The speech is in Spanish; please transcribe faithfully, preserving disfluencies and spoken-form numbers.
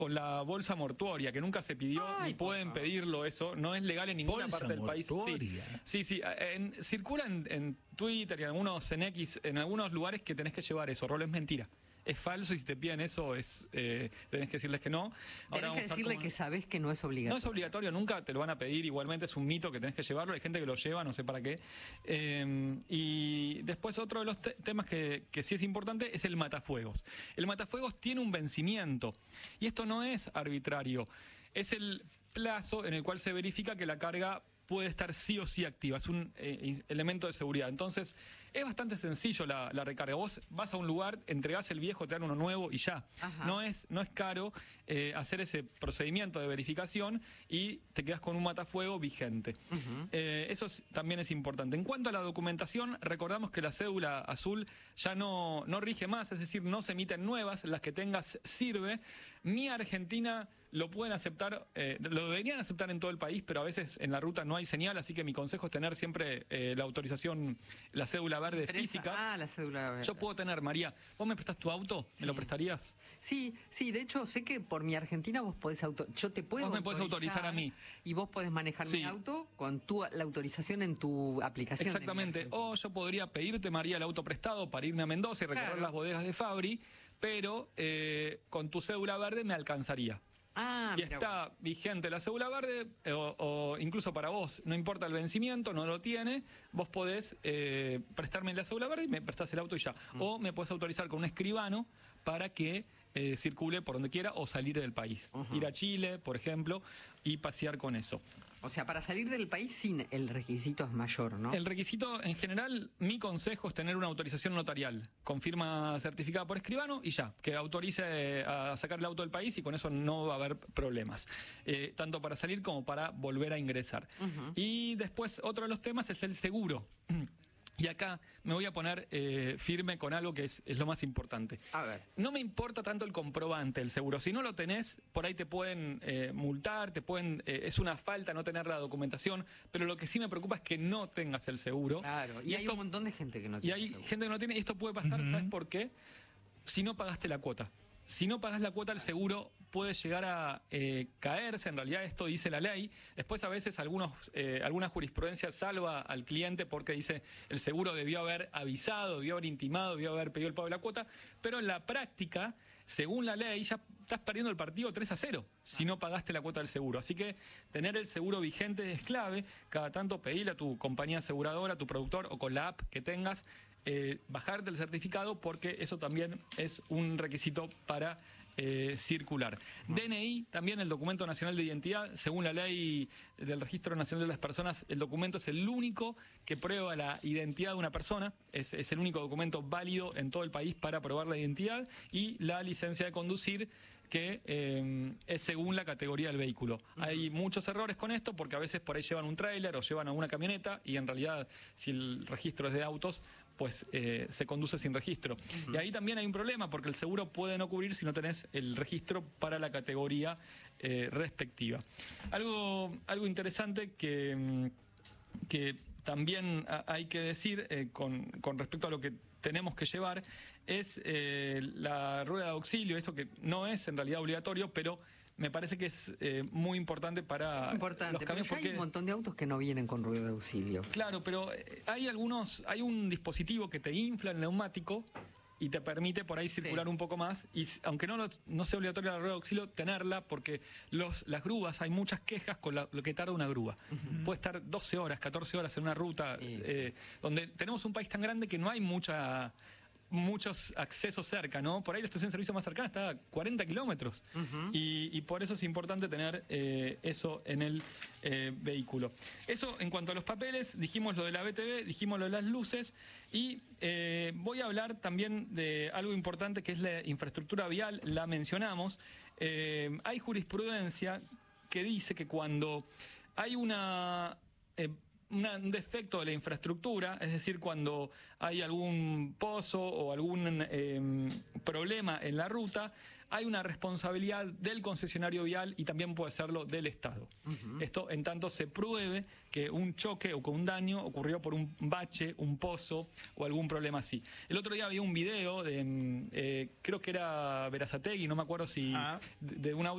con la bolsa mortuoria, que nunca se pidió, Ay, ni pueden por favor. pedirlo eso, no es legal en ninguna Bolsa parte del país. mortuoria. Sí, sí, sí en, circula en, en Twitter y en algunos en X, en algunos lugares que tenés que llevar eso, Rolo, es mentira. Es falso y si te piden eso es eh, tenés que decirles que no. Tenés vamos que a ver decirle cómo- que sabés que no es obligatorio. No es obligatorio, nunca te lo van a pedir, igualmente es un mito que tenés que llevarlo, hay gente que lo lleva, no sé para qué. Eh, y después otro de los te- temas que, que sí es importante es el matafuegos. El matafuegos tiene un vencimiento y esto no es arbitrario, es el plazo en el cual se verifica que la carga puede estar sí o sí activa, es un eh, elemento de seguridad. Entonces, es bastante sencillo la, la recarga. Vos vas a un lugar, entregás el viejo, te dan uno nuevo y ya. Ajá. No es, no es caro eh, hacer ese procedimiento de verificación y te quedas con un matafuego vigente. Ujú. Eh, eso es- también es importante. En cuanto a la documentación, recordamos que la cédula azul ya no, no rige más, es decir, no se emiten nuevas, las que tengas sirve. Ni Argentina lo pueden aceptar, eh, lo deberían aceptar en todo el país, pero a veces en la ruta no hay señal, así que mi consejo es tener siempre eh, la autorización, la cédula verde Pero esa- física. Ah, la cédula verde. Yo puedo tener, María, ¿vos me prestás tu auto? ¿Me Sí. lo prestarías? Sí, sí, de hecho sé que por mi Argentina vos podés auto, yo te puedo Vos me podés autorizar a mí. y vos podés manejar Sí. mi auto con tu la autorización en tu aplicación. de Mi Exactamente. Argentina. O yo podría pedirte, María, el auto prestado para irme a Mendoza y recorrer Claro. las bodegas de Fabri, pero eh, con tu cédula verde me alcanzaría. Ah, Y mira está vos. vigente la cédula verde, eh, o, o incluso para vos, no importa el vencimiento, no lo tiene, vos podés eh, prestarme la cédula verde y me prestás el auto y ya. Mm. O me podés autorizar con un escribano para que eh, circule por donde quiera o salir del país. Ujú. Ir a Chile, por ejemplo, y pasear con eso. O sea, para salir del país sin el requisito es mayor, ¿no? El requisito, en general, mi consejo es tener una autorización notarial, con firma certificada por escribano y ya, que autorice eh, a sacar el auto del país y con eso no va a haber problemas, eh, tanto para salir como para volver a ingresar. Ujú. Y después, otro de los temas es el seguro. Y acá me voy a poner eh, firme con algo que es, es lo más importante. A ver. No me importa tanto el comprobante, el seguro. Si no lo tenés, por ahí te pueden eh, multar, te pueden, eh, es una falta no tener la documentación, pero lo que sí me preocupa es que no tengas el seguro. Claro, y, hay esto- un montón de gente que no y tiene hay seguro. gente que no tiene, y esto puede pasar, ¿sabes por qué? Si no pagaste la cuota. Si no pagás la cuota, el seguro puede llegar a eh, caerse, en realidad esto dice la ley. Después a veces algunos, eh, alguna jurisprudencia salva al cliente porque dice el seguro debió haber avisado, debió haber intimado, debió haber pedido el pago de la cuota, pero en la práctica, según la ley, ya estás perdiendo el partido tres a cero si no pagaste la cuota del seguro. Así que tener el seguro vigente es clave, cada tanto pedirle a tu compañía aseguradora, a tu productor o con la app que tengas, Eh, bajarte el certificado porque eso también es un requisito para eh, circular. D N I, también el documento nacional de identidad, según la ley del Registro Nacional de las Personas, el documento es el único que prueba la identidad de una persona, es, es el único documento válido en todo el país para probar la identidad, y la licencia de conducir, que eh, es según la categoría del vehículo. Uh-huh. Hay muchos errores con esto porque a veces por ahí llevan un tráiler o llevan a una camioneta y en realidad si el registro es de autos, pues eh, se conduce sin registro. Uh-huh. Y ahí también hay un problema porque el seguro puede no cubrir si no tenés el registro para la categoría eh, respectiva. Algo, algo interesante que, que también hay que decir eh, con, con respecto a lo que tenemos que llevar es eh, la rueda de auxilio, eso que no es en realidad obligatorio, pero me parece que es eh, muy importante para Es importante, los camiones. pero ya Porque hay un montón de autos que no vienen con rueda de auxilio. Claro, pero eh, hay algunos, hay un dispositivo que te infla el neumático y te permite por ahí circular Sí. un poco más, y aunque no, lo, no sea obligatoria la rueda de auxilio, tenerla, porque los, las grúas, hay muchas quejas con la- lo que tarda una grúa. Uh-huh. Puede estar doce horas, catorce horas en una ruta, Sí, eh, donde tenemos un país tan grande que no hay mucha muchos accesos cerca, ¿no? Por ahí la estación de servicio más cercana está a cuarenta kilómetros. Uh-huh. y, y por eso es importante tener eh, eso en el eh, vehículo. Eso en cuanto a los papeles, dijimos lo de la B T V, dijimos lo de las luces, y eh, voy a hablar también de algo importante que es la infraestructura vial, la mencionamos. Eh, hay jurisprudencia que dice que cuando hay una... Eh, una, un defecto de la infraestructura, es decir, cuando hay algún pozo o algún eh, problema en la ruta, hay una responsabilidad del concesionario vial y también puede serlo del Estado. Uh-huh. Esto en tanto se pruebe que un choque o que un daño ocurrió por un bache, un pozo o algún problema así. El otro día había un video de, eh, creo que era Berazategui, no me acuerdo si, ah. de, de una